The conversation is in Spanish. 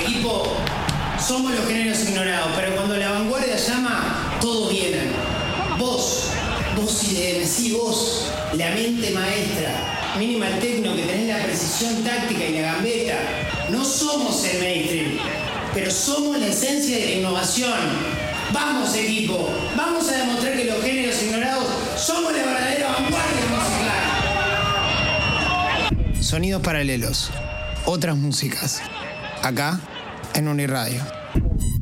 Equipo, somos los géneros ignorados, pero cuando la vanguardia llama, todos vienen. Vos IDM, sí, vos, la mente maestra, Minimal Techno, que tenés la precisión táctica y la gambeta. No somos el mainstream, pero somos la esencia de la innovación. Vamos, equipo, vamos a demostrar que los géneros ignorados somos la verdadera vanguardia musical. Sonidos paralelos, otras músicas, acá en Uniradio.